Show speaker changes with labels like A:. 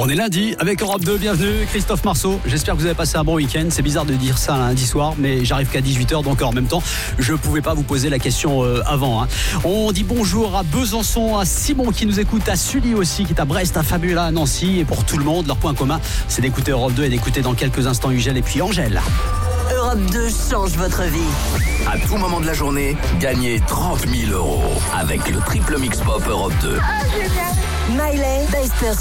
A: On est lundi avec Europe 2, bienvenue Christophe Marceau. J'espère que vous avez passé un bon week-end. C'est bizarre de dire ça un lundi soir, mais j'arrive qu'à 18h, donc en même temps, je ne pouvais pas vous poser la question avant. On dit bonjour à Besançon, à Simon qui nous écoute, à Sully aussi, qui est à Brest, à Fabiola, à Nancy. Et pour tout le monde, leur point commun, c'est d'écouter Europe 2 et d'écouter dans quelques instants Ugel et puis Angèle.
B: Europe 2 change votre vie.
C: À tout moment de la journée, gagnez 30 000 € avec le triple mix pop Europe 2.
B: Miley, Bester